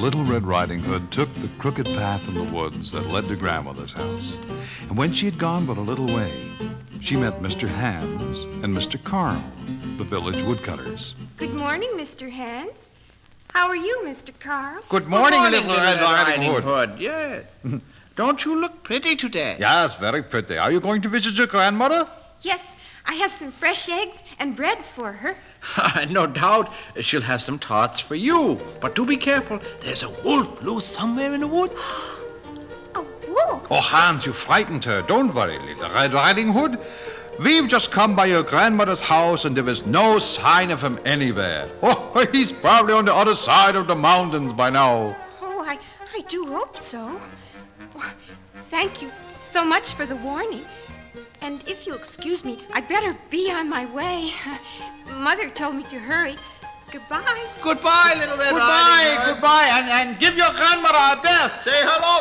Little Red Riding Hood took the crooked path in the woods that led to Grandmother's house. And when she had gone but a little way, she met Mr. Hans and Mr. Carl, the village woodcutters. Good morning, Mr. Hans. How are you, Mr. Carl? Good morning, Little Red Riding Hood. Hood. Yes. Don't you look pretty today? Yes, very pretty. Are you going to visit your grandmother? Yes, I have some fresh eggs and bread for her. No doubt she'll have some tarts for you. But do be careful. There's a wolf loose somewhere in the woods. A wolf? Oh, Hans, you frightened her. Don't worry, Little Red Riding Hood. We've just come by your grandmother's house, and there is no sign of him anywhere. Oh, he's probably on the other side of the mountains by now. Oh, I do hope so. Thank you so much for the warning. And if you'll excuse me, I'd better be on my way. Mother told me to hurry. Goodbye. Goodbye, Little Red Riding Hood. Goodbye, and give your grandmother a death. Say hello